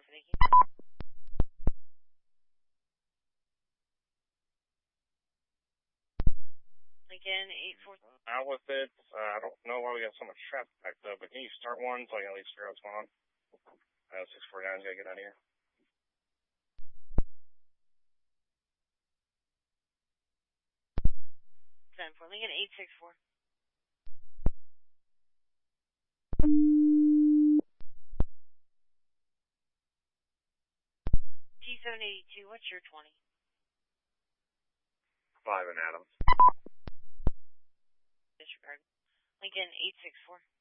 Alpha Nikki. Lincoln 84. Out with it. I don't know why we got so much traffic backed up, but can you start one so I can at least figure out what's going on? 649's gotta get out of here. For Lincoln 864. T782, what's your 20? 5 in Adams. Disregard. Lincoln 864.